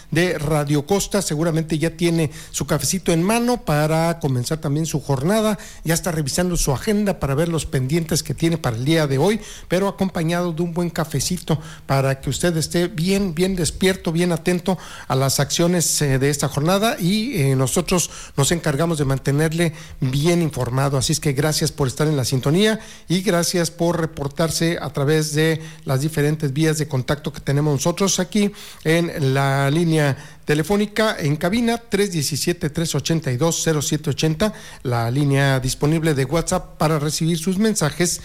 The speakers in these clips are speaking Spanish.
de Radio Costa. Seguramente ya tiene su cafecito en mano para comenzar también su jornada, ya está revisando su agenda para ver los pendientes que tiene para el día de hoy, pero acompañado de un buen cafecito para que usted esté bien despierto, bien atento a las acciones de esta jornada, y nosotros nos encargamos de mantenerle bien informado. Así es que gracias por estar en la sintonía y gracias por reportarse a través de las diferentes vías de contacto que tenemos nosotros aquí en la línea telefónica en cabina 317-382-0780, la línea disponible de WhatsApp para recibir sus mensajes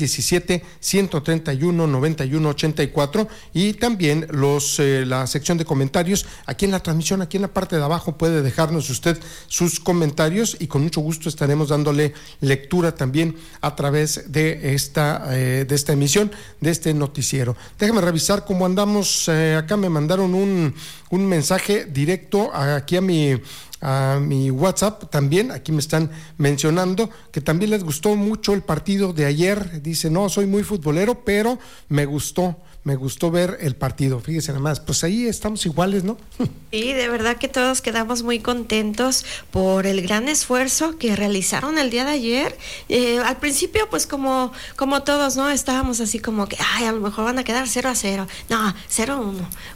317-131-9184, y también la sección de comentarios aquí en la transmisión, aquí en la parte de abajo puede dejarnos usted sus comentarios y con mucho gusto estaremos dándole lectura también a través de esta emisión, de este noticiero. Déjame revisar cómo andamos. Acá me mandaron un mensaje directo aquí a mi WhatsApp también. Aquí me están mencionando que también les gustó mucho el partido de ayer. Dice, no soy muy futbolero, pero me gustó ver el partido. Fíjese nada más, pues ahí estamos iguales, ¿no? Sí, de verdad que todos quedamos muy contentos por el gran esfuerzo que realizaron el día de ayer. Al principio, pues como todos, ¿no? Estábamos así como que, a lo mejor van a quedar 0-0. No, 0-1,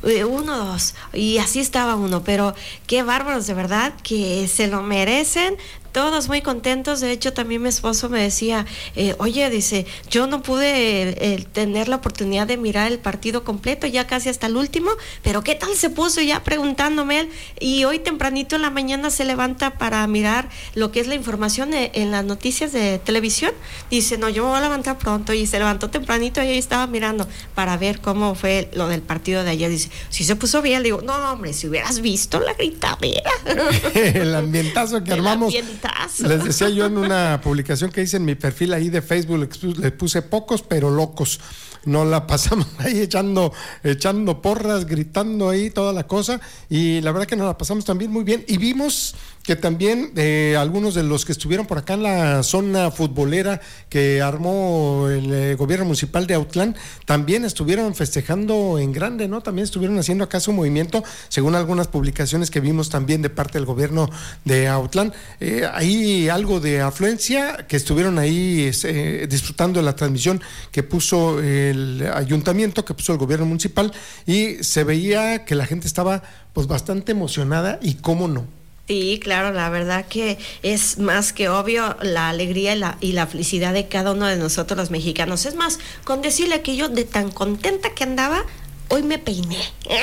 1-2, y así estaba uno, pero qué bárbaros, de verdad, que se lo merecen. Todos muy contentos. De hecho, también mi esposo me decía, oye, dice, yo no pude tener la oportunidad de mirar el partido completo, ya casi hasta el último, pero ¿qué tal se puso? Ya preguntándome él, y hoy tempranito en la mañana se levanta para mirar lo que es la información en las noticias de televisión. Dice, no, yo me voy a levantar pronto, y se levantó tempranito y ahí estaba mirando para ver cómo fue lo del partido de ayer. Dice, sí se puso bien. Le digo, no, hombre, si hubieras visto la gritadera. El ambientazo que armamos. Les decía yo en una publicación que hice en mi perfil ahí de Facebook, le puse pocos pero locos. Nos la pasamos ahí echando porras, gritando ahí toda la cosa, y la verdad que nos la pasamos también muy bien, y vimos que también algunos de los que estuvieron por acá en la zona futbolera que armó el gobierno municipal de Autlán también estuvieron festejando en grande, ¿no? También estuvieron haciendo acá su movimiento, según algunas publicaciones que vimos también de parte del gobierno de Autlán. Hay algo de afluencia, que estuvieron ahí disfrutando de la transmisión que puso el ayuntamiento, que puso el gobierno municipal, y se veía que la gente estaba pues bastante emocionada, y cómo no. Sí, claro, la verdad que es más que obvio la alegría y la felicidad de cada uno de nosotros los mexicanos. Es más, con decirle que yo de tan contenta que andaba, hoy me peiné.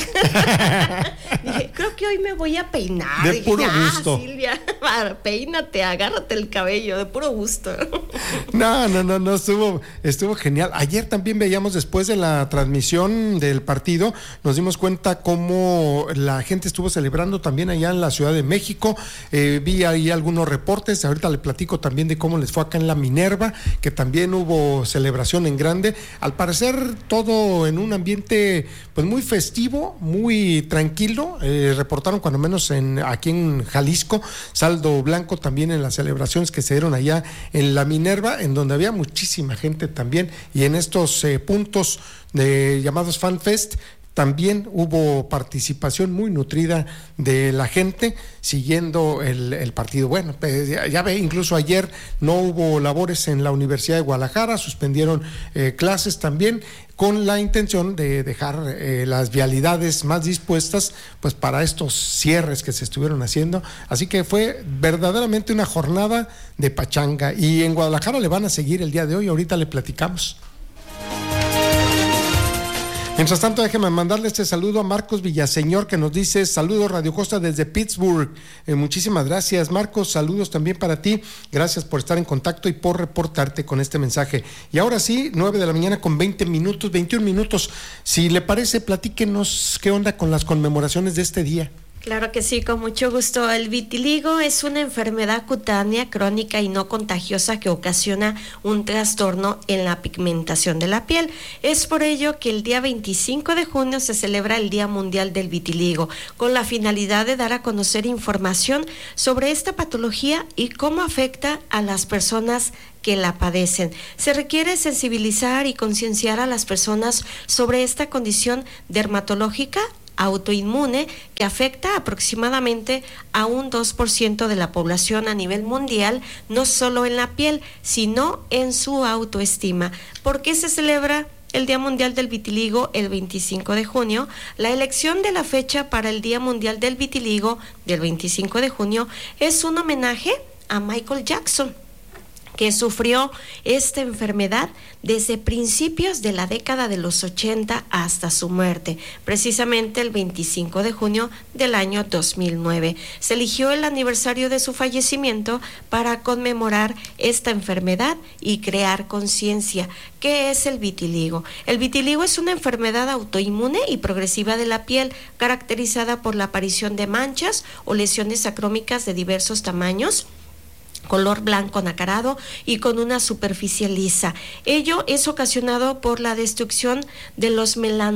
Dije, creo que hoy me voy a peinar. De dije, puro gusto. Silvia, peínate, agárrate el cabello, de puro gusto. No, estuvo genial. Ayer también veíamos, después de la transmisión del partido, nos dimos cuenta cómo la gente estuvo celebrando también allá en la Ciudad de México. Vi ahí algunos reportes, ahorita le platico también de cómo les fue acá en la Minerva, que también hubo celebración en grande. Al parecer todo en un ambiente pues muy festivo, muy tranquilo. Reportaron cuando menos aquí en Jalisco, saldo blanco también en las celebraciones que se dieron allá en la Minerva, en donde había muchísima gente también, y en estos puntos llamados Fan Fest también hubo participación muy nutrida de la gente siguiendo el partido. Bueno, ya ve, incluso ayer no hubo labores en la Universidad de Guadalajara, suspendieron clases también, con la intención de dejar las vialidades más dispuestas pues para estos cierres que se estuvieron haciendo. Así que fue verdaderamente una jornada de pachanga, y en Guadalajara le van a seguir el día de hoy, ahorita le platicamos. Mientras tanto, déjeme mandarle este saludo a Marcos Villaseñor, que nos dice: saludos Radio Costa desde Pittsburgh. Muchísimas gracias, Marcos, saludos también para ti, gracias por estar en contacto y por reportarte con este mensaje. Y ahora sí, 9 de la mañana con 21 minutos, si le parece, platíquenos qué onda con las conmemoraciones de este día. Claro que sí, con mucho gusto. El vitiligo es una enfermedad cutánea crónica y no contagiosa que ocasiona un trastorno en la pigmentación de la piel. Es por ello que el día 25 de junio se celebra el Día Mundial del Vitiligo, con la finalidad de dar a conocer información sobre esta patología y cómo afecta a las personas que la padecen. Se requiere sensibilizar y concienciar a las personas sobre esta condición dermatológica autoinmune que afecta aproximadamente a un 2% de la población a nivel mundial, no solo en la piel, sino en su autoestima. ¿Por qué se celebra el Día Mundial del Vitiligo el 25 de junio? La elección de la fecha para el Día Mundial del Vitiligo del 25 de junio es un homenaje a Michael Jackson, que sufrió esta enfermedad desde principios de la década de los 80 hasta su muerte, precisamente el 25 de junio del año 2009. Se eligió el aniversario de su fallecimiento para conmemorar esta enfermedad y crear conciencia. ¿Qué es el vitiligo? El vitiligo es una enfermedad autoinmune y progresiva de la piel, caracterizada por la aparición de manchas o lesiones acrómicas de diversos tamaños, color blanco nacarado y con una superficie lisa. Ello es ocasionado por la destrucción de los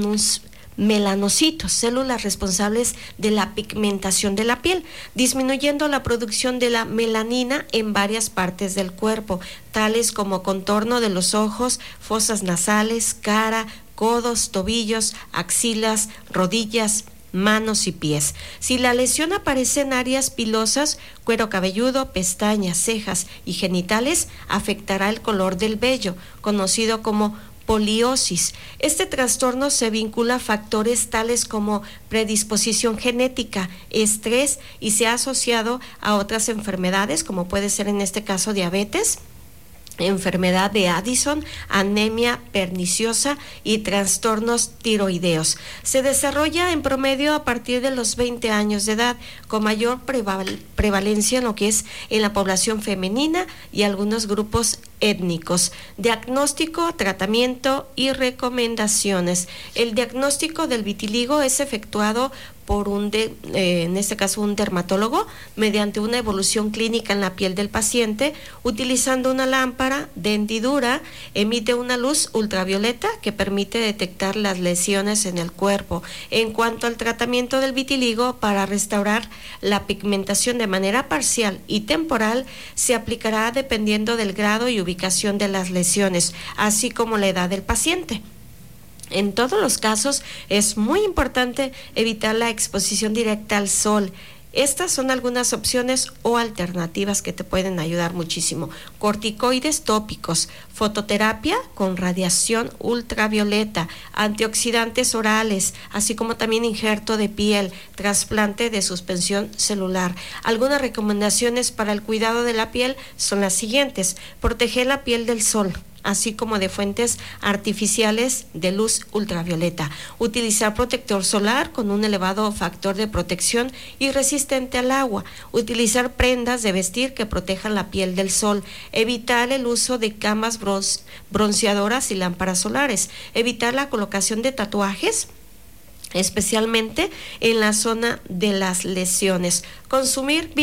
melanocitos, células responsables de la pigmentación de la piel, disminuyendo la producción de la melanina en varias partes del cuerpo, tales como contorno de los ojos, fosas nasales, cara, codos, tobillos, axilas, rodillas, manos y pies. Si la lesión aparece en áreas pilosas, cuero cabelludo, pestañas, cejas y genitales, afectará el color del vello, conocido como poliosis. Este trastorno se vincula a factores tales como predisposición genética, estrés, y se ha asociado a otras enfermedades, como puede ser en este caso diabetes, enfermedad de Addison, anemia perniciosa y trastornos tiroideos. Se desarrolla en promedio a partir de los 20 años de edad, con mayor prevalencia en lo que es en la población femenina y algunos grupos étnicos. Diagnóstico, tratamiento y recomendaciones. El diagnóstico del vitiligo es efectuado por en este caso un dermatólogo, mediante una evolución clínica en la piel del paciente, utilizando una lámpara de hendidura. Emite una luz ultravioleta que permite detectar las lesiones en el cuerpo. En cuanto al tratamiento del vitiligo, para restaurar la pigmentación de manera parcial y temporal, se aplicará dependiendo del grado y ubicación de las lesiones, así como la edad del paciente. En todos los casos es muy importante evitar la exposición directa al sol. Estas son algunas opciones o alternativas que te pueden ayudar muchísimo. Corticoides tópicos, fototerapia con radiación ultravioleta, antioxidantes orales, así como también injerto de piel, trasplante de suspensión celular. Algunas recomendaciones para el cuidado de la piel son las siguientes: proteger la piel del sol, así como de fuentes artificiales de luz ultravioleta. Utilizar protector solar con un elevado factor de protección y resistente al agua. Utilizar prendas de vestir que protejan la piel del sol. Evitar el uso de camas bronceadoras y lámparas solares. Evitar la colocación de tatuajes, especialmente en la zona de las lesiones. Consumir